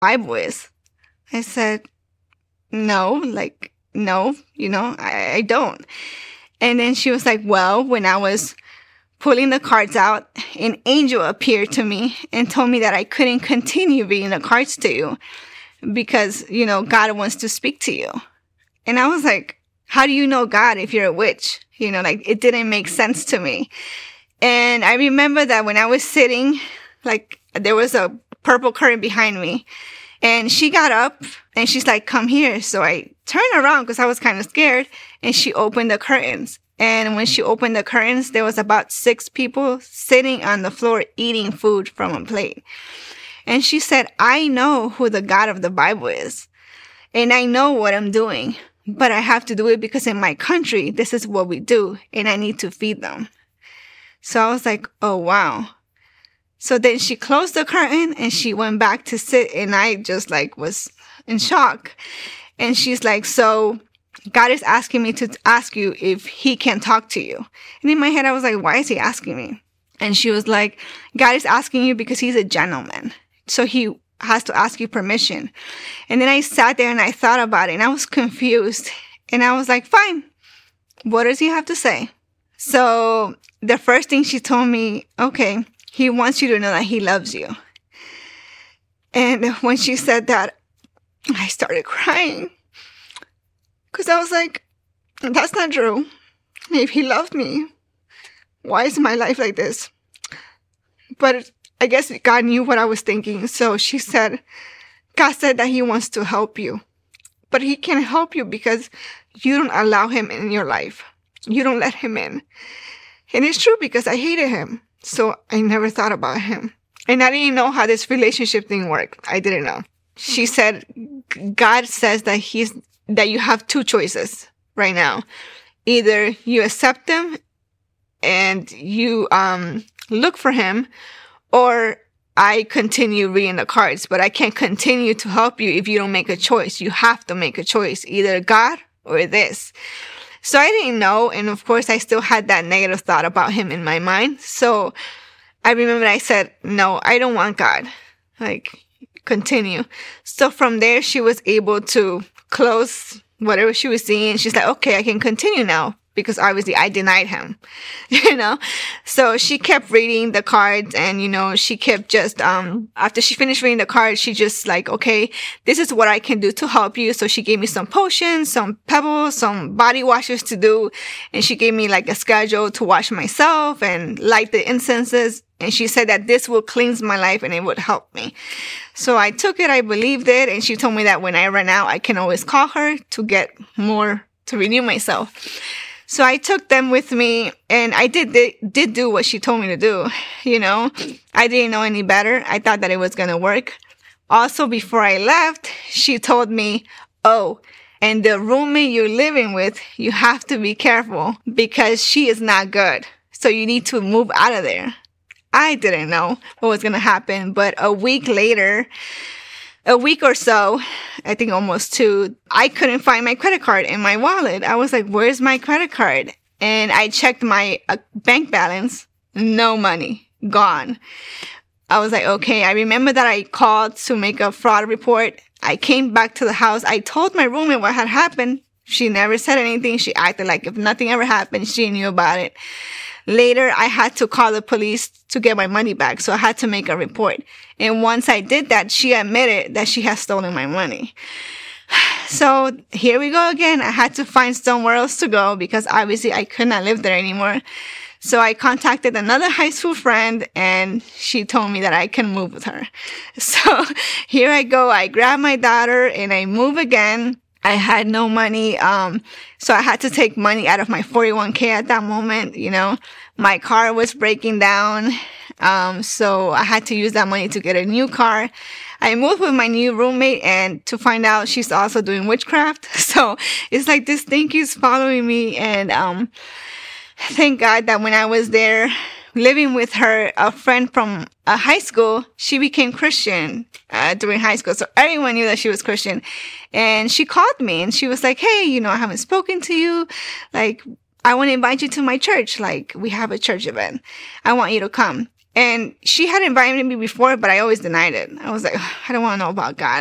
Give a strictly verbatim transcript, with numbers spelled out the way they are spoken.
Bible is. I said, no, like, no, you know, I, I don't. And then she was like, well, when I was pulling the cards out, an angel appeared to me and told me that I couldn't continue reading the cards to you because, you know, God wants to speak to you. And I was like, how do you know God if you're a witch? You know, like, it didn't make sense to me. And I remember that when I was sitting, like, there was a purple curtain behind me. And she got up and she's like, come here. So I turned around because I was kind of scared. And she opened the curtains. And when she opened the curtains, there was about six people sitting on the floor eating food from a plate. And she said, I know who the God of the Bible is. And I know what I'm doing. But I have to do it because in my country, this is what we do. And I need to feed them. So I was like, oh, wow. So then she closed the curtain and she went back to sit. And I just like was in shock. And she's like, so God is asking me to ask you if he can talk to you. And in my head, I was like, why is he asking me? And she was like, God is asking you because he's a gentleman. So he has to ask you permission. And then I sat there and I thought about it and I was confused. And I was like, fine. What does he have to say? So the first thing she told me, okay, he wants you to know that he loves you. And when she said that, I started crying. Because I was like, that's not true. If he loved me, why is my life like this? But I guess God knew what I was thinking. So she said, God said that he wants to help you. But he can't help you because you don't allow him in your life. You don't let him in. And it's true because I hated him. So I never thought about him. And I didn't know how this relationship thing worked. I didn't know. She said, God says that he's, that you have two choices right now. Either you accept him and you, um, look for him, or I continue reading the cards, but I can't continue to help you if you don't make a choice. You have to make a choice, either God or this. So I didn't know. And of course, I still had that negative thought about him in my mind. So I remember I said, no, I don't want God. Like, continue. So from there, she was able to close whatever she was seeing. She's like, okay, I can continue now. Because obviously I denied him, you know? So she kept reading the cards and, you know, she kept just, um, after she finished reading the cards, she just like, okay, this is what I can do to help you. So she gave me some potions, some pebbles, some body washes to do. And she gave me like a schedule to wash myself and light the incenses. And she said that this will cleanse my life and it would help me. So I took it. I believed it. And she told me that when I run out, I can always call her to get more, to renew myself. So I took them with me and I did, did, did do what she told me to do. You know, I didn't know any better. I thought that it was going to work. Also, before I left, she told me, oh, and the roommate you're living with, you have to be careful because she is not good. So you need to move out of there. I didn't know what was going to happen. But a week later, a week or so, I think almost two, I couldn't find my credit card in my wallet. I was like, where's my credit card? And I checked my uh, bank balance. No money. Gone. I was like, okay. I remember that I called to make a fraud report. I came back to the house. I told my roommate what had happened. She never said anything. She acted like if nothing ever happened, she knew about it. Later, I had to call the police to get my money back. So I had to make a report. And once I did that, she admitted that she had stolen my money. So here we go again. I had to find somewhere else to go because obviously I could not live there anymore. So I contacted another high school friend and she told me that I can move with her. So here I go. I grab my daughter and I move again. I had no money. Um, so I had to take money out of my four oh one k at that moment. You know, my car was breaking down. Um, so I had to use that money to get a new car. I moved with my new roommate and to find out she's also doing witchcraft. So it's like this thing keeps following me. And, um, thank God that when I was there living with her, a friend from a high school, she became Christian uh, during high school. So everyone knew that she was Christian. And she called me and she was like, hey, you know, I haven't spoken to you. Like, I want to invite you to my church. Like, we have a church event. I want you to come. And she had invited me before, but I always denied it. I was like, I don't want to know about God.